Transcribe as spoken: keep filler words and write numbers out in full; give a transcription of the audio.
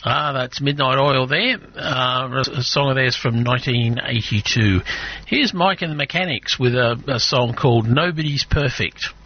Ah, that's Midnight Oil there. Uh, a song of theirs from nineteen eighty-two. Here's Mike and the Mechanics with a, a song called Nobody's Perfect.